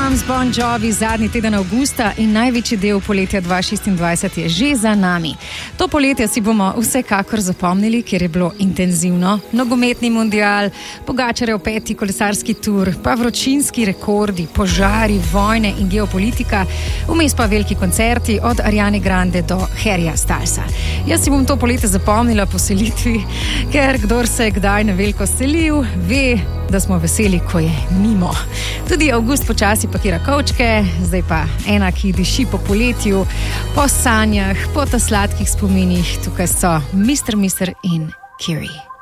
Drums, Bon Jovi, zadnji teden avgusta in največji del poletja 2026 je že za nami. To poletje si bomo vsekakor zapomnili, ker je bilo intenzivno. Nogometni mundial, Pogačarjev 5. kolesarski tur, pa vročinski rekordi, požari, vojne in geopolitika, vmes pa veliki koncerti od Ariane Grande do Harryja Stylesa. Jaz si bom to poletje zapomnila po selitvi, ker kdor se je kdaj na veliko selil, ve, da smo veseli, ko je mimo. Tudi avgust počasi pakira kovčke, zdaj pa ena, ki diši po poletju, po sanjah, po ta sladkih spominih. Tukaj so Mr. in Kiri.